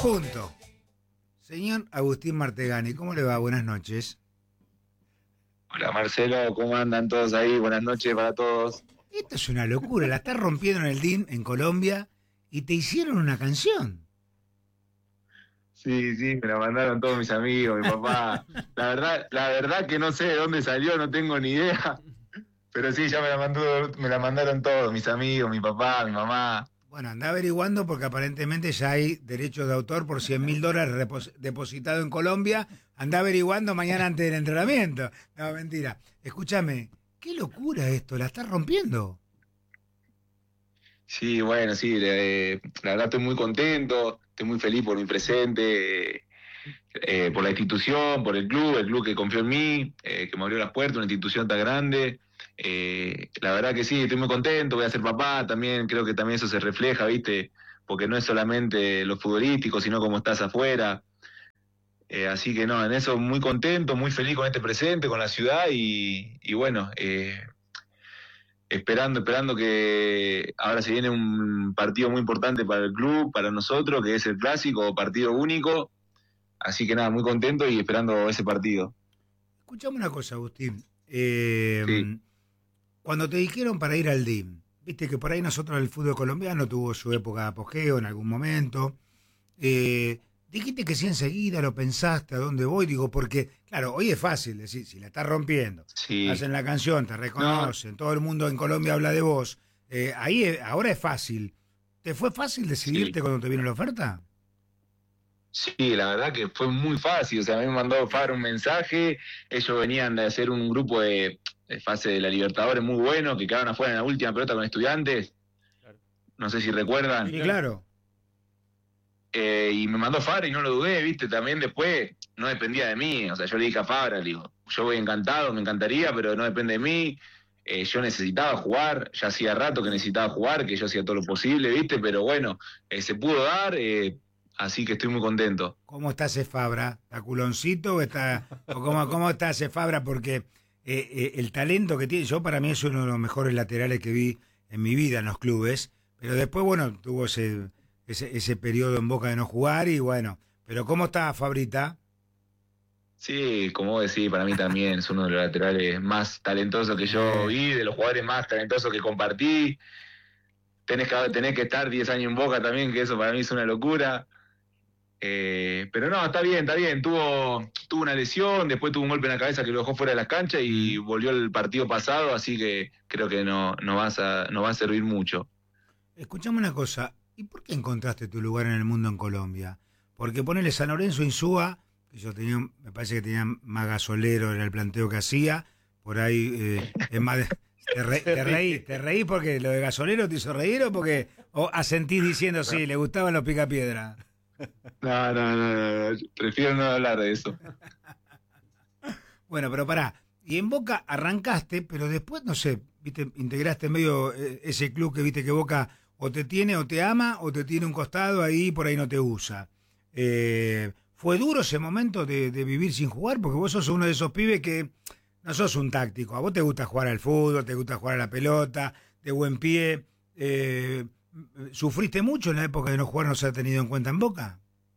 junto. Señor Agustín Martegani, ¿cómo le va? Buenas noches. Hola Marcelo, ¿cómo andan todos ahí? Buenas noches para todos. Esto es una locura, la estás rompiendo en el DIM en Colombia y te hicieron una canción. Sí, me la mandaron todos mis amigos, mi papá. La verdad que no sé de dónde salió, no tengo ni idea. Pero sí, ya me la mandaron todos, mis amigos, mi papá, mi mamá. Bueno, anda averiguando porque aparentemente ya hay derechos de autor por $100.000 depositado en Colombia. Anda averiguando mañana antes del entrenamiento. No, mentira. Escúchame, qué locura esto, la estás rompiendo. Sí, bueno, sí, la verdad estoy muy contento, estoy muy feliz por mi presente, por la institución, por el club que confió en mí, que me abrió las puertas, una institución tan grande. La verdad que sí, estoy muy contento, voy a ser papá, también creo que también eso se refleja, ¿viste? Porque no es solamente lo futbolístico, sino cómo estás afuera. Así que no, en eso muy contento, muy feliz con este presente, con la ciudad y bueno, esperando que ahora se viene un partido muy importante para el club, para nosotros, que es el clásico, partido único. Así que nada, muy contento y esperando ese partido. Escuchame una cosa, Agustín. Sí. Cuando te dijeron para ir al DIM, viste que por ahí nosotros el fútbol colombiano tuvo su época de apogeo en algún momento. Dijiste que sí enseguida, lo pensaste, ¿a dónde voy? Digo, porque, claro, hoy es fácil decir, si la estás rompiendo, Sí. hacen la canción, te reconocen, todo el mundo en Colombia habla de vos. Ahora es fácil. ¿Te fue fácil decidirte cuando te vino la oferta? Sí, la verdad que fue muy fácil. O sea, a mí me mandó Fabra un mensaje. Ellos venían de hacer un grupo de fase de la Libertadores muy bueno, que quedaron afuera en la última pelota con Estudiantes. Claro. No sé si recuerdan. Sí, claro. Y me mandó Fabra y no lo dudé, ¿viste? También después no dependía de mí. O sea, yo le dije a Fabra, le digo, yo voy encantado, me encantaría, pero no depende de mí. Yo necesitaba jugar, ya hacía rato que necesitaba jugar, que yo hacía todo lo posible, ¿viste? Pero bueno, se pudo dar, así que estoy muy contento. ¿Cómo está ese Fabra? ¿Está culoncito o cómo está ese Fabra? Porque el talento que tiene, yo para mí es uno de los mejores laterales que vi en mi vida en los clubes, pero después, bueno, tuvo ese periodo en Boca de no jugar y bueno, pero ¿cómo está Fabrita? Sí, como vos decís, para mí también es uno de los laterales más talentosos que yo vi, de los jugadores más talentosos que compartí. Tenés que estar 10 años en Boca también, que eso para mí es una locura. Pero no, está bien. Tuvo una lesión, después tuvo un golpe en la cabeza que lo dejó fuera de las canchas y volvió el partido pasado, así que creo que no va a servir mucho. Escuchame una cosa, ¿y por qué encontraste tu lugar en el mundo en Colombia? Porque ponele San Lorenzo Insúa, que me parece que tenía más gasolero en el planteo que hacía, por ahí es más te reí porque lo de gasolero te hizo reír o asentís diciendo sí, le gustaban los picapiedra. No, prefiero no hablar de eso. Bueno, pero pará, y en Boca arrancaste, pero después, no sé, viste, integraste en medio ese club que viste que Boca o te tiene o te ama o te tiene un costado ahí por ahí no te usa. ¿Fue duro ese momento de vivir sin jugar? Porque vos sos uno de esos pibes que no sos un táctico, a vos te gusta jugar al fútbol, te gusta jugar a la pelota, de buen pie. ¿Sufriste mucho en la época de no jugar, no ser tenido en cuenta en Boca?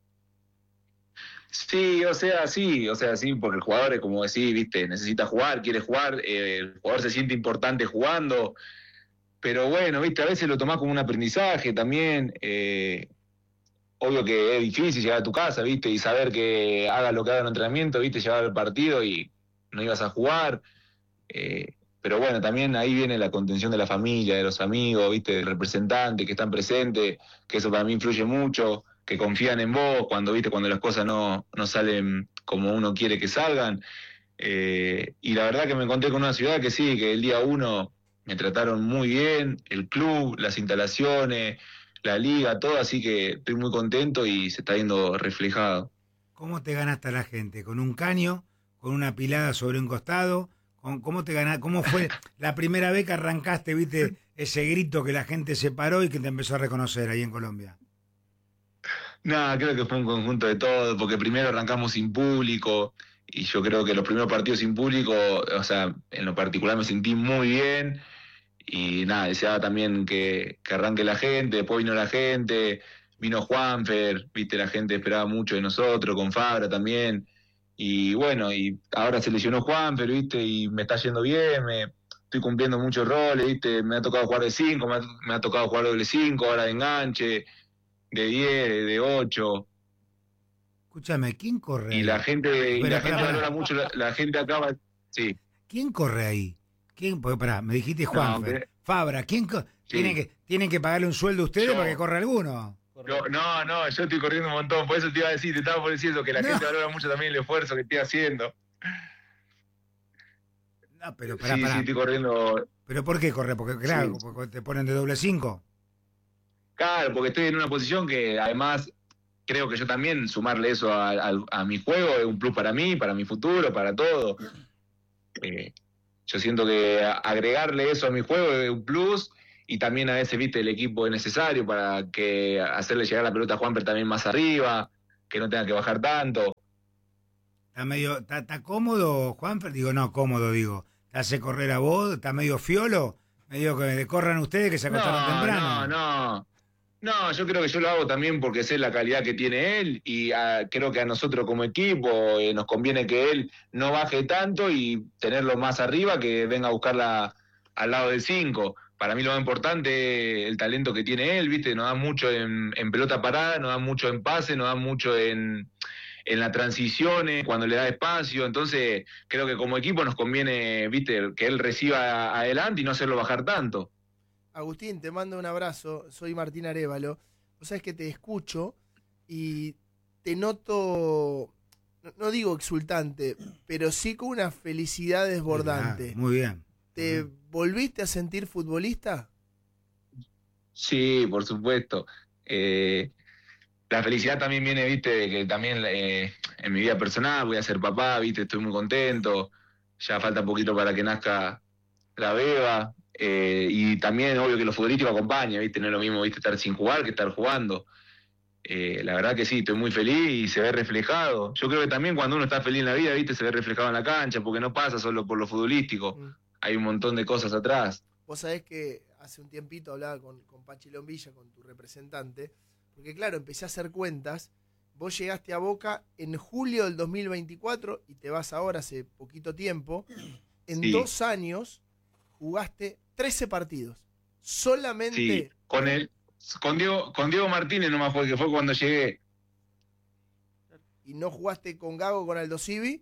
Sí, sí, porque el jugador, como decís, viste, necesita jugar, quiere jugar, el jugador se siente importante jugando, pero bueno, viste, a veces lo tomás como un aprendizaje también. Obvio que es difícil llegar a tu casa, viste, y saber que hagas lo que haga en el entrenamiento, viste, llegar al partido y no ibas a jugar. Pero bueno, también ahí viene la contención de la familia, de los amigos, viste, del representante que están presentes, que eso para mí influye mucho, que confían en vos cuando las cosas no salen como uno quiere que salgan. Y la verdad que me encontré con una ciudad que sí, que el día uno me trataron muy bien, el club, las instalaciones, la liga, todo, así que estoy muy contento y se está viendo reflejado. ¿Cómo te ganaste a la gente? ¿Con un caño? ¿Con una pilada sobre un costado? ¿Cómo te ganaste? ¿Cómo fue la primera vez que arrancaste, viste, ese grito que la gente se paró y que te empezó a reconocer ahí en Colombia? No, creo que fue un conjunto de todo, porque primero arrancamos sin público, y yo creo que los primeros partidos sin público, o sea, en lo particular me sentí muy bien, y nada, deseaba también que arranque la gente, después vino la gente, vino Juanfer, viste, la gente esperaba mucho de nosotros, con Fabra también. Y bueno, y ahora se lesionó Juanfer, viste, y me está yendo bien, estoy cumpliendo muchos roles, viste, me ha tocado jugar de 5, me ha tocado jugar doble 5, ahora de enganche, de 10, de 8. Escúchame, ¿quién corre Y ahí? la gente, valora Pará. mucho, la gente acaba, sí. ¿Quién corre ahí? ¿Quién? Porque pará, me dijiste Juanfer. Fabra, Sí. ¿Tienen que pagarle un sueldo a ustedes Yo. para que corra alguno? No, yo estoy corriendo un montón, por eso te iba a decir, te estaba por decir eso, que la gente valora mucho también el esfuerzo que estoy haciendo. No, pero Sí, estoy corriendo. ¿Pero por qué corre? Porque claro, Sí. porque te ponen de doble 5. Claro, porque estoy en una posición que además creo que yo también sumarle eso a mi juego es un plus para mí, para mi futuro, para todo. Yo siento que agregarle eso a mi juego es un plus y también a veces, viste, el equipo es necesario para que hacerle llegar la pelota a Juanper también más arriba, que no tenga que bajar tanto. ¿Está cómodo, Juanfer? Digo, no, cómodo, digo. ¿Te hace correr a vos? ¿Está medio fiolo? Medio que corran ustedes que se acostaron temprano. No, yo creo que yo lo hago también porque sé la calidad que tiene él y creo que a nosotros como equipo nos conviene que él no baje tanto y tenerlo más arriba que venga a buscarla al lado del 5. Para mí lo más importante es el talento que tiene él, ¿viste? Nos da mucho en pelota parada, nos da mucho en pase, nos da mucho en las transiciones, cuando le da espacio. Entonces creo que como equipo nos conviene, ¿viste? Que él reciba adelante y no hacerlo bajar tanto. Agustín, te mando un abrazo, soy Martín Arévalo. Vos sabés que te escucho y te noto, no digo exultante, pero sí con una felicidad desbordante. Muy bien. ¿Te volviste a sentir futbolista? Sí, por supuesto. La felicidad también viene, viste, de que también en mi vida personal voy a ser papá, viste, estoy muy contento. Ya falta un poquito para que nazca la beba. Y también, obvio, que lo futbolístico acompaña, viste, no es lo mismo, viste, estar sin jugar que estar jugando. La verdad que sí, estoy muy feliz y se ve reflejado. Yo creo que también cuando uno está feliz en la vida, viste, se ve reflejado en la cancha, porque no pasa solo por lo futbolístico. Hay un montón de cosas atrás. Vos sabés que hace un tiempito hablaba con Pachi Lombilla, con tu representante, porque claro, empecé a hacer cuentas. Vos llegaste a Boca en julio del 2024 y te vas ahora hace poquito tiempo. En Sí. 2 años jugaste 13 partidos. Solamente. Sí, con Diego Martínez nomás fue, que fue cuando llegué. ¿Y no jugaste con Gago, con Aldo Civi?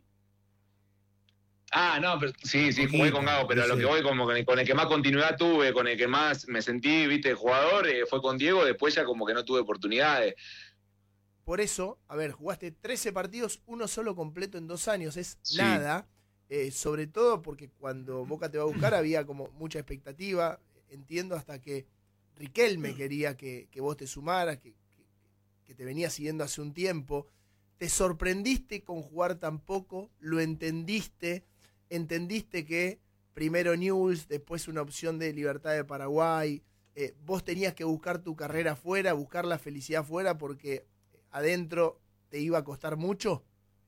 No, pero sí, jugué con Gago, pero a lo que voy, como con el que más continuidad tuve, con el que más me sentí, viste, jugador, fue con Diego, después ya como que no tuve oportunidades. Por eso, a ver, jugaste 13 partidos, uno solo completo en 2 años, es Sí. nada, sobre todo porque cuando Boca te va a buscar había como mucha expectativa, entiendo hasta que Riquelme quería que vos te sumaras, que te venía siguiendo hace un tiempo. ¿Te sorprendiste con jugar tan poco? ¿Lo entendiste? ¿Entendiste que primero Newell's, después una opción de Libertad de Paraguay? Vos tenías que buscar tu carrera afuera, buscar la felicidad afuera porque adentro te iba a costar mucho.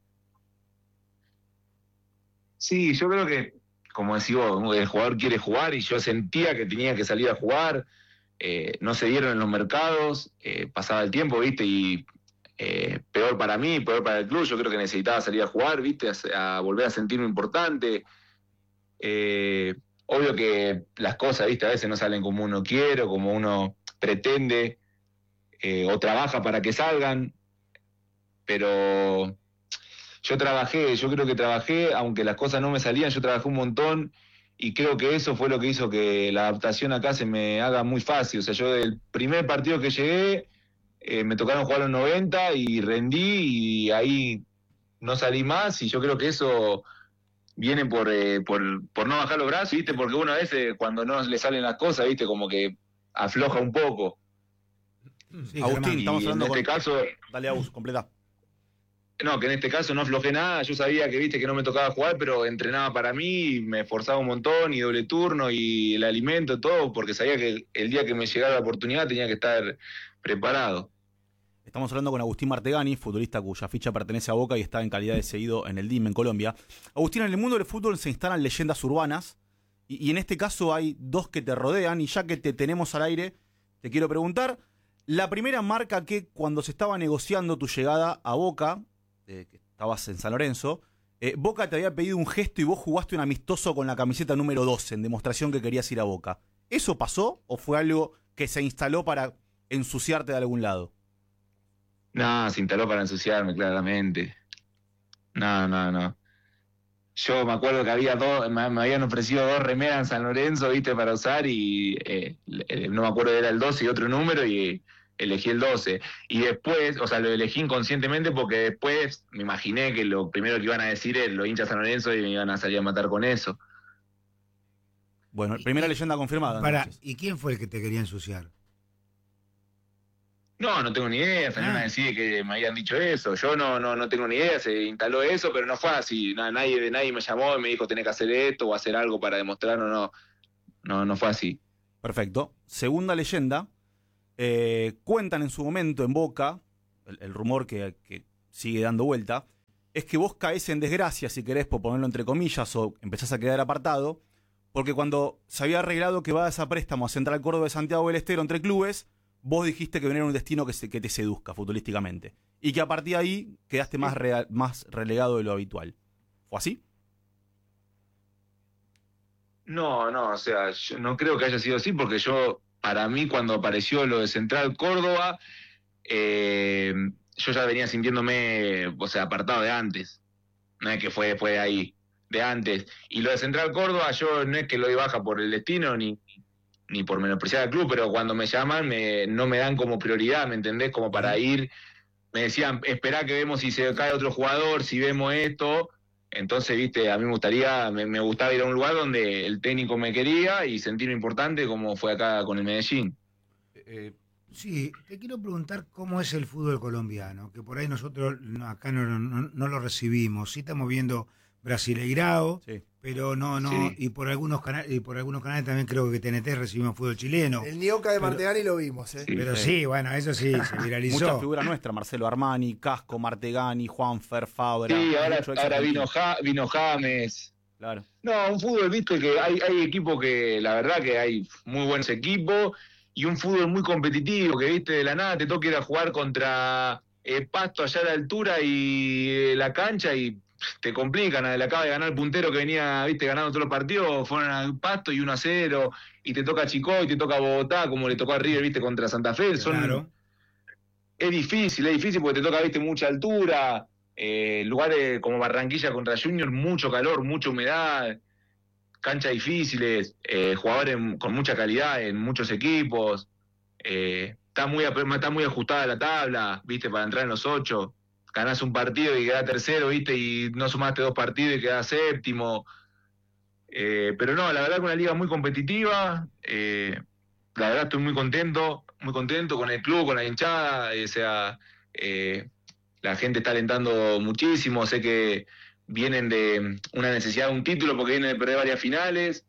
Sí, yo creo que, como decís vos, el jugador quiere jugar y yo sentía que tenía que salir a jugar. No se dieron en los mercados, pasaba el tiempo, viste, y peor para mí, peor para el club. Yo creo que necesitaba salir a jugar, viste, a volver a sentirme importante. Obvio que las cosas, viste, a veces no salen como uno quiere o como uno pretende, o trabaja para que salgan, pero yo creo que trabajé, aunque las cosas no me salían, yo trabajé un montón y creo que eso fue lo que hizo que la adaptación acá se me haga muy fácil. O sea, yo del primer partido que llegué, me tocaron jugar los 90 y rendí y ahí no salí más y yo creo que eso viene por no bajar los brazos, ¿viste? Porque uno a veces cuando no le salen las cosas, ¿viste? Como que afloja un poco. Sí, Agustín, Germán. estamos Y en hablando este caso... Dale, Agus, completa. No, que en este caso no aflojé nada, yo sabía que viste que no me tocaba jugar, pero entrenaba para mí, me esforzaba un montón y doble turno y el alimento, todo, porque sabía que el día que me llegara la oportunidad tenía que estar preparado. Estamos hablando con Agustín Martegani, futbolista cuya ficha pertenece a Boca y está en calidad de cedido en el DIM en Colombia. Agustín, en el mundo del fútbol se instalan leyendas urbanas y en este caso hay 2 que te rodean y ya que te tenemos al aire, te quiero preguntar, La primera marca que cuando se estaba negociando tu llegada a Boca, que estabas en San Lorenzo, Boca te había pedido un gesto y vos jugaste un amistoso con la camiseta número 12 en demostración que querías ir a Boca. ¿Eso pasó o fue algo que se instaló para ensuciarte de algún lado? No, se instaló para ensuciarme, claramente. No. Yo me acuerdo que había me habían ofrecido 2 remeras en San Lorenzo, viste, para usar y no me acuerdo, era el 12 y otro número y elegí el 12. Y después, o sea, lo elegí inconscientemente porque después me imaginé que lo primero que iban a decir es los hinchas San Lorenzo y me iban a salir a matar con eso. Bueno, primera leyenda confirmada. ¿Y quién fue el que te quería ensuciar? No tengo ni idea, salieron a decir que me habían dicho eso. Yo no tengo ni idea, se instaló eso, pero no fue así. Nadie me llamó y me dijo tenés que hacer esto o hacer algo para demostrarlo, no fue así. Perfecto. Segunda leyenda, cuentan en su momento en Boca, el rumor que sigue dando vuelta, es que vos caes en desgracia, si querés, por ponerlo entre comillas, o empezás a quedar apartado, porque cuando se había arreglado que vas a préstamo a Central Córdoba de Santiago del Estero entre clubes, vos dijiste que venía un destino que te seduzca futbolísticamente. Y que a partir de ahí quedaste más relegado de lo habitual. ¿Fue así? No, o sea, yo no creo que haya sido así, porque para mí, cuando apareció lo de Central Córdoba, yo ya venía sintiéndome, o sea, apartado de antes. No es que fue después de ahí, de antes. Y lo de Central Córdoba, yo no es que lo di baja por el destino, ni por menospreciar al club, pero cuando me llaman no me dan como prioridad, ¿me entendés? Como para ir, me decían, esperá que vemos si se cae otro jugador, si vemos esto. Entonces, viste, a mí me gustaba ir a un lugar donde el técnico me quería y sentirme importante, como fue acá con el Medellín. Sí, te quiero preguntar cómo es el fútbol colombiano, que por ahí nosotros acá no lo recibimos. Sí estamos viendo Brasileirao, sí, pero no, sí. y por algunos canales también creo que TNT recibimos fútbol chileno. El Nioca de Martegani lo vimos, Sí, pero sí, bueno, eso sí, se viralizó. Mucha figura nuestra, Marcelo Armani, Casco, Martegani, Juanfer, Fabra. Sí, ahora vino James. Claro. No, un fútbol, viste, que hay equipos que, la verdad que hay muy buenos equipos, y un fútbol muy competitivo, que viste, de la nada te toca ir a jugar contra Pasto allá a la altura y la cancha y te complican. Le acaba de ganar el puntero que venía, viste, ganando todos los partidos, fueron al Pasto y 1-0, y te toca Chico y te toca Bogotá, como le tocó a River, viste, contra Santa Fe. Claro. Es difícil porque te toca, viste, mucha altura, lugares como Barranquilla contra Junior, mucho calor, mucha humedad, canchas difíciles, jugadores con mucha calidad en muchos equipos, está muy ajustada la tabla, viste, para entrar en los 8. Ganás un partido y quedás tercero, viste, y no sumaste 2 partidos y quedás séptimo. Pero no, la verdad que una liga muy competitiva. La verdad estoy muy contento con el club, con la hinchada. O sea, la gente está alentando muchísimo. Sé que vienen de una necesidad de un título porque vienen de perder varias finales.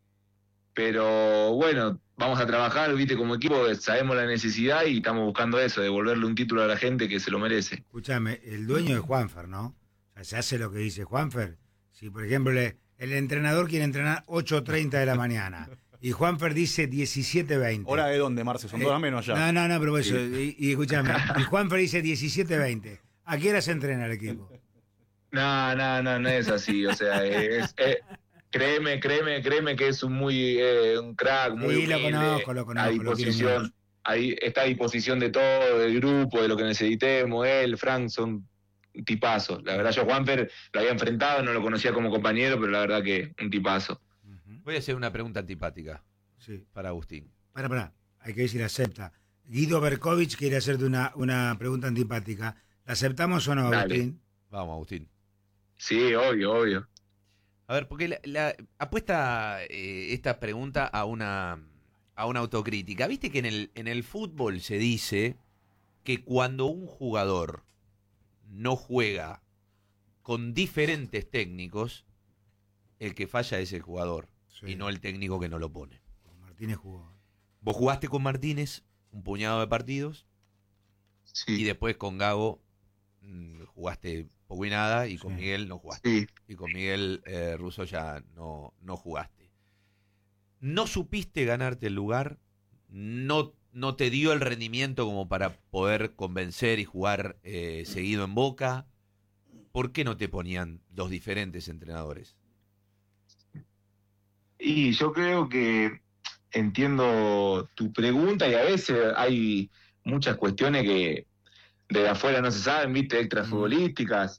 Pero bueno, vamos a trabajar, viste, como equipo, sabemos la necesidad y estamos buscando eso, devolverle un título a la gente que se lo merece. Escúchame, el dueño es Juanfer, ¿no? O sea, se hace lo que dice Juanfer. Si, por ejemplo, el entrenador quiere entrenar 8:30 de la mañana y Juanfer dice 17:20. ¿Hora de dónde, Marce? Son 2 menos ya. No, pero eso, y escúchame, y Juanfer dice 17:20. ¿A qué hora se entrena el equipo? No es así, o sea, Créeme que es un crack, muy humilde, lo conozco. A disposición, ahí está a disposición de todo, del grupo, de lo que necesitemos. Él, Frank, son un tipazo. La verdad, yo Juanfer lo había enfrentado, no lo conocía como compañero, pero la verdad que un tipazo. Voy a hacer una pregunta antipática para Agustín. Para, hay que decir acepta. Guido Berkovich quiere hacerte una pregunta antipática. ¿La aceptamos o no, Dale. Agustín? Vamos, Agustín. Sí, obvio. A ver, porque la apuesta esta pregunta a una autocrítica. Viste que en el fútbol se dice que cuando un jugador no juega con diferentes técnicos, el que falla es el jugador y no el técnico que no lo pone. Martínez jugó. Vos jugaste con Martínez un puñado de partidos y después con Gago jugaste poco y nada, y con Miguel no jugaste. Sí. Y con Miguel Russo ya no jugaste. No supiste ganarte el lugar, no no te dio el rendimiento como para poder convencer y jugar seguido en Boca. ¿Por qué no te ponían dos diferentes entrenadores? Y yo creo que entiendo tu pregunta y a veces hay muchas cuestiones que de afuera no se saben, viste, extrafutbolísticas.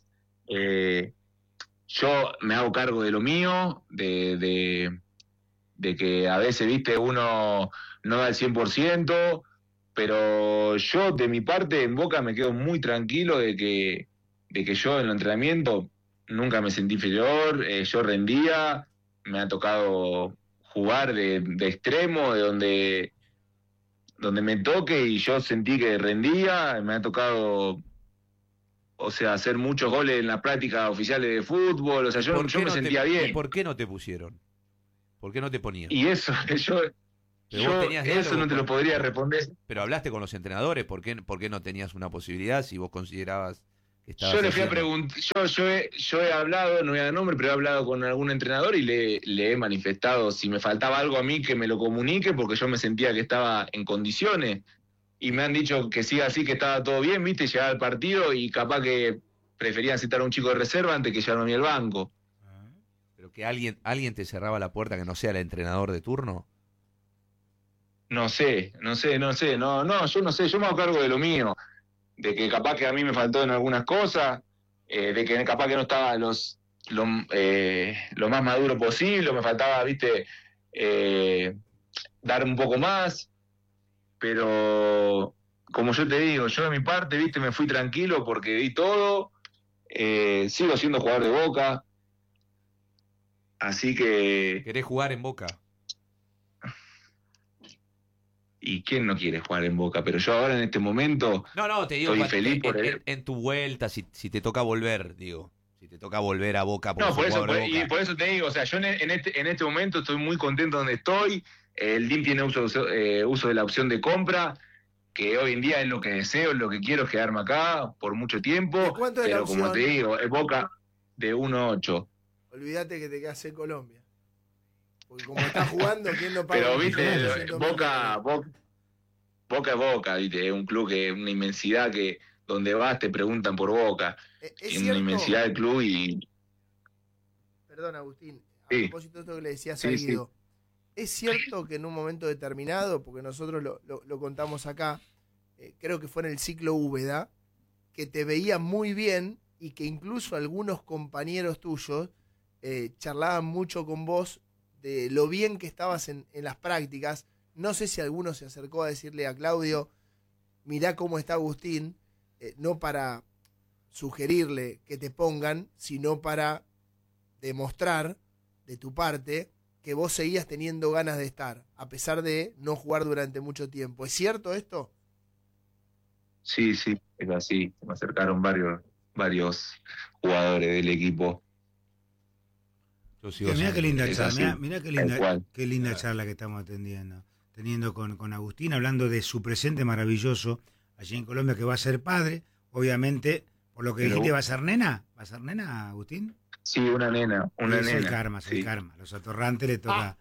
Yo me hago cargo de lo mío, de que a veces, viste, uno no da el 100%, pero yo de mi parte en Boca me quedo muy tranquilo de que yo en el entrenamiento nunca me sentí inferior, yo rendía, me ha tocado jugar de extremo, de donde me toque y yo sentí que rendía, me ha tocado, o sea, hacer muchos goles en las prácticas oficiales de fútbol, o sea, yo me sentía bien. ¿Y por qué no te pusieron? ¿Por qué no te ponían? Y eso, yo eso no te lo podría responder. Pero hablaste con los entrenadores, ¿por qué no tenías una posibilidad si vos considerabas que estabas Yo le fui a haciendo? preguntar, yo he hablado, no voy a dar nombre, pero he hablado con algún entrenador y le he manifestado si me faltaba algo a mí que me lo comunique porque yo me sentía que estaba en condiciones y me han dicho que siga así, que estaba todo bien, viste, llegaba al partido y capaz que preferían citar a un chico de reserva antes que llevarme a mí al banco. ¿Pero que alguien te cerraba la puerta que no sea el entrenador de turno? No, yo no sé, yo me hago cargo de lo mío, de que capaz que a mí me faltó en algunas cosas, de que capaz que no estaba lo más maduro posible, me faltaba, viste, dar un poco más, pero como yo te digo, yo de mi parte, viste, me fui tranquilo porque di todo, sigo siendo jugador de Boca, así que... ¿Querés jugar en Boca? ¿Y quién no quiere jugar en Boca? Pero yo ahora en este momento No, te digo, estoy feliz por él. en tu vuelta, si te toca volver, digo. Si te toca volver a Boca. No, por eso, jugador de Boca. y por eso te digo, o sea, yo en este momento estoy muy contento donde estoy. El DIM tiene uso de la opción de compra, que hoy en día es lo que deseo, es lo que quiero, es quedarme acá por mucho ¿De tiempo. cuánto es la Pero como opción? te digo, es Boca de 1.8. Olvídate que te quedas en Colombia. Porque como estás jugando, ¿quién no paga? Pero, un viste, millón, 200.000 Boca es Boca, viste, es un club que es una inmensidad que donde vas te preguntan por Boca. Es Es una cierto, inmensidad del club y... perdón Agustín, a Sí. propósito de esto que le decías Sí, a Guido, es cierto que en un momento determinado, porque nosotros lo contamos acá, creo que fue en el ciclo Úbeda, que te veía muy bien y que incluso algunos compañeros tuyos charlaban mucho con vos de lo bien que estabas en las prácticas. No sé si alguno se acercó a decirle a Claudio, mirá cómo está Agustín, no para sugerirle que te pongan, sino para demostrar de tu parte que vos seguías teniendo ganas de estar, a pesar de no jugar durante mucho tiempo. ¿Es cierto esto? Sí, es así. Me acercaron varios jugadores del equipo. Yo sigo Mirá siendo- qué linda es charla, así, mirá tal cual. qué linda charla que estamos teniendo con Agustín, hablando de su presente maravilloso allí en Colombia, que va a ser padre, obviamente, por lo que Pero- dijiste, ¿va a ser nena? ¿Va a ser nena, Agustín? Sí, una nena. Es el karma, es sí. el karma. A los atorrantes les toca,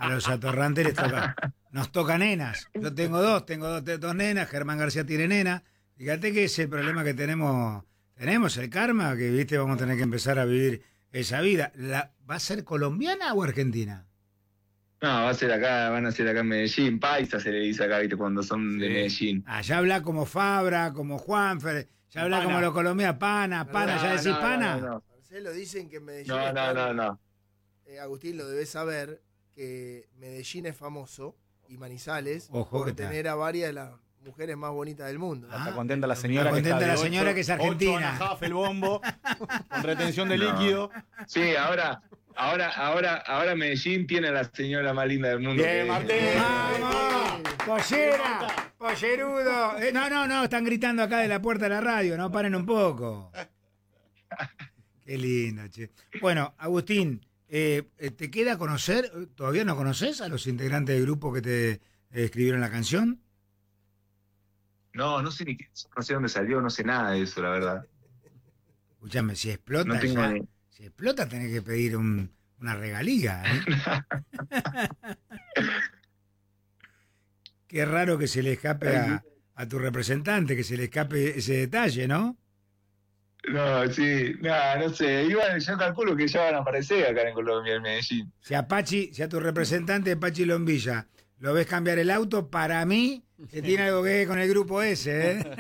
nos toca nenas. Yo tengo dos nenas, Germán García tiene nena. Fíjate que es el problema que tenemos el karma, que viste, vamos a tener que empezar a vivir esa vida. ¿Va a ser colombiana o argentina? No, van a ser acá en Medellín. Paisa se le dice acá, viste, cuando son de Sí. Medellín. Ya habla como Fabra, como Juanfer, ya habla Pana. como los colombianos, pana, ya decís pana. No. Marcelo, dicen que en Medellín No. Agustín, lo debes saber, que Medellín es famoso y Manizales Ojo por que está. tener a varias de las mujeres más bonitas del mundo. Ah, Está contenta la señora. está que contenta está de la señora ocho- que es argentina. 8,5 el bombo, con retención de No. líquido. Sí, ahora Medellín tiene a la señora más linda del mundo. Bien, que- Martín. ¡Vamos! ¡Pollera! ¡Pollerudo! No, están gritando acá de la puerta de la radio, no, paren un poco. Qué lindo, che. Bueno, Agustín, ¿te queda conocer, todavía no conoces a los integrantes del grupo que te escribieron la canción? No sé no sé dónde salió, no sé nada de eso, la verdad. Escúchame, si explota, No tengo ya, ni... si explota tenés que pedir una regalía, ¿eh? Qué raro que se le escape a tu representante, que se le escape ese detalle, ¿no? No, sí, no sé. Igual yo calculo que ya van a aparecer acá en Colombia, en Medellín. Si a tu representante, Pachi Lombilla, lo ves cambiar el auto, para mí, que tiene algo que ver con el grupo ese, ¿eh?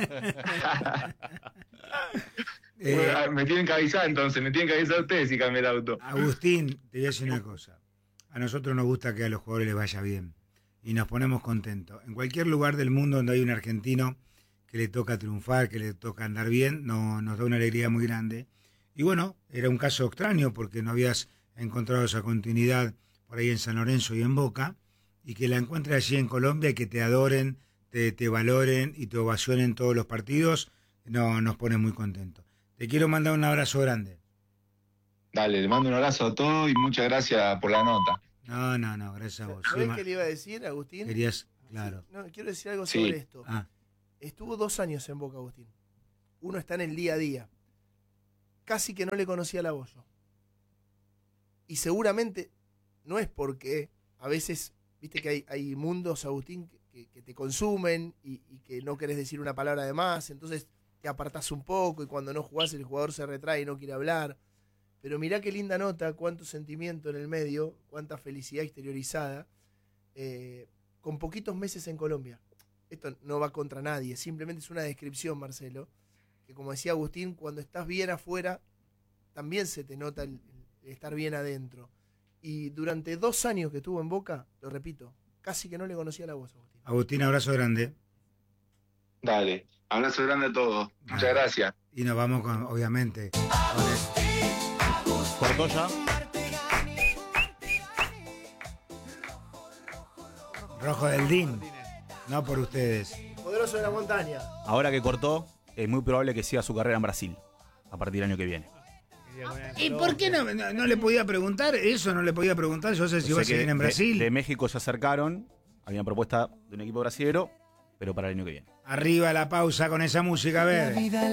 Bueno, me tienen que avisar entonces, me tienen que avisar ustedes si cambia el auto. Agustín, te voy a decir una cosa. A nosotros nos gusta que a los jugadores les vaya bien y nos ponemos contentos. En cualquier lugar del mundo donde hay un argentino que le toca triunfar, que le toca andar bien, nos da una alegría muy grande. Y bueno, era un caso extraño porque no habías encontrado esa continuidad por ahí en San Lorenzo y en Boca, y que la encuentres allí en Colombia y que te adoren, te valoren y te ovacionen todos los partidos, nos pone muy contentos. Te quiero mandar un abrazo grande. Dale, le mando un abrazo a todos y muchas gracias por la nota. No, gracias a vos. ¿Sabés qué le iba a decir, Agustín? Querías, claro. No, quiero decir algo Sí. sobre esto. Ah, Estuvo 2 años en Boca, Agustín. Uno está en el día a día. Casi que no le conocía la voz yo. Y seguramente no es porque a veces, viste que hay mundos, Agustín, que te consumen y que no querés decir una palabra de más, entonces te apartás un poco y cuando no jugás el jugador se retrae y no quiere hablar. Pero mirá qué linda nota, cuánto sentimiento en el medio, cuánta felicidad exteriorizada, con poquitos meses en Colombia. Esto no va contra nadie, simplemente es una descripción, Marcelo, que como decía Agustín, cuando estás bien afuera, también se te nota el estar bien adentro. Y durante 2 años que estuvo en Boca, lo repito, casi que no le conocía la voz, Agustín. Agustín, abrazo grande. Dale, abrazo grande a todos. Muchas gracias. Y nos vamos con, obviamente, ¿Cortó ya? Rojo del DIN. No por ustedes. Poderoso de la montaña. Ahora que cortó, es muy probable que siga su carrera en Brasil a partir del año que viene. ¿Y por qué no le podía preguntar? Eso no le podía preguntar. Yo sé si va a seguir en Brasil. De México se acercaron, había propuesta de un equipo brasilero, pero para el año que viene. Arriba la pausa con esa música, a ver.